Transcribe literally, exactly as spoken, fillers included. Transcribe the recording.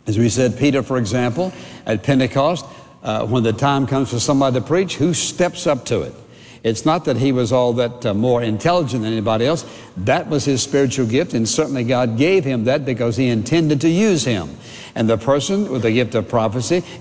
As we said, Peter, for example, at Pentecost, uh, when the time comes for somebody to preach, who steps up to it? It's not that he was all that uh, more intelligent than anybody else. That was his spiritual gift, and certainly God gave him that because he intended to use him. And the person with the gift of prophecy